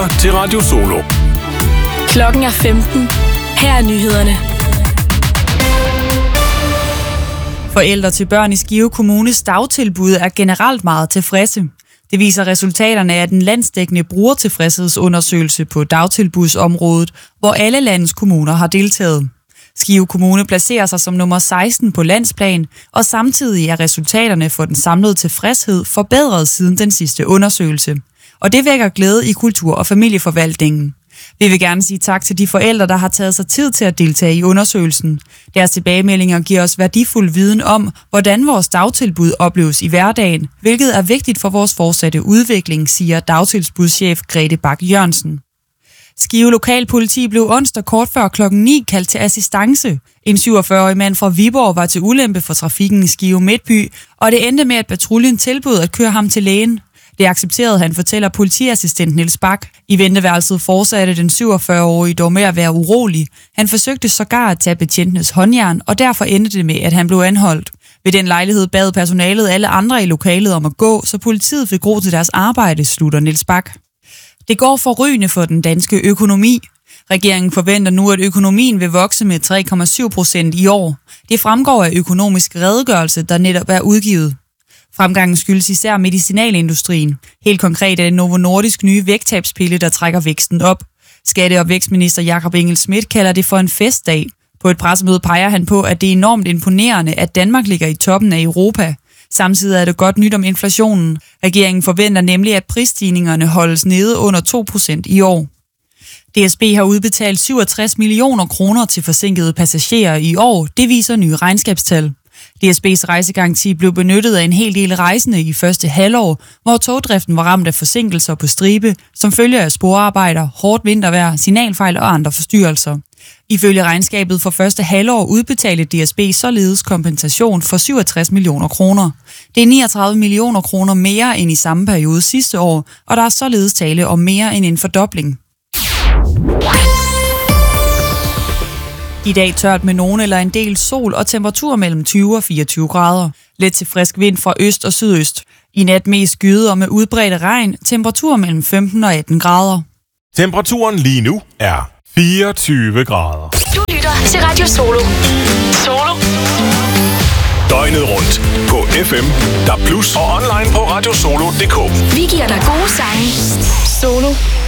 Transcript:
lytter til Radio Solo. Klokken er 15. Her er nyhederne. Forældre til børn i Skive Kommunes dagtilbud er generelt meget tilfredse. Det viser resultaterne af den landsdækkende brugertilfredshedsundersøgelse på dagtilbudsområdet, hvor alle landets kommuner har deltaget. Skive Kommune placerer sig som nummer 16 på landsplan, og samtidig er resultaterne for den samlede tilfredshed forbedret siden den sidste undersøgelse. Og det vækker glæde i kultur- og familieforvaltningen. Vi vil gerne sige tak til de forældre, der har taget sig tid til at deltage i undersøgelsen. Deres tilbagemeldinger giver os værdifuld viden om, hvordan vores dagtilbud opleves i hverdagen, hvilket er vigtigt for vores fortsatte udvikling, siger dagtilbudschef Grete Bak Jørgensen. Skive Lokalpoliti blev onsdag kort før klokken 9 kaldt til assistance. En 47-årig mand fra Viborg var til ulempe for trafikken i Skive Midtby, og det endte med, at patruljen tilbød at køre ham til lægen. Det accepterede han, fortæller politiassistent Niels Bak. I venteværelset fortsatte den 47-årige dog med at være urolig. Han forsøgte sågar at tage betjentenes håndjern, og derfor endte det med, at han blev anholdt. Ved den lejlighed bad personalet alle andre i lokalet om at gå, så politiet fik ro til deres arbejde, slutter Niels Bak. Det går forrygende for den danske økonomi. Regeringen forventer nu, at økonomien vil vokse med 3,7% i år. Det fremgår af økonomisk redegørelse, der netop er udgivet. Fremgangen skyldes især medicinalindustrien. Helt konkret er det Novo Nordisk nye vægttabspille, der trækker væksten op. Skatte- og vækstminister Jakob Engel-Schmidt kalder det for en festdag. På et pressemøde peger han på, at det er enormt imponerende, at Danmark ligger i toppen af Europa. Samtidig er det godt nyt om inflationen. Regeringen forventer nemlig, at prisstigningerne holdes nede under 2% i år. DSB har udbetalt 67 millioner kroner til forsinkede passagerer i år. Det viser nye regnskabstal. DSB's rejsegaranti blev benyttet af en hel del rejsende i første halvår, hvor togdriften var ramt af forsinkelser på stribe, som følge af sporarbejder, hårdt vintervejr, signalfejl og andre forstyrrelser. Ifølge regnskabet for første halvår udbetalte DSB således kompensation for 67 millioner kroner. Det er 39 millioner kroner mere end i samme periode sidste år, og der er således tale om mere end en fordobling. I dag tørt med nogen eller en del sol og temperatur mellem 20 og 24 grader. Let til frisk vind fra øst og sydøst. I nat mest skyde og med udbredt regn, temperatur mellem 15 og 18 grader. Temperaturen lige nu er 24 grader. Du lytter til Radio Solo. Solo. Døgnet rundt på FM, DAB+ og online på radiosolo.dk. Vi giver dig gode sange. Solo.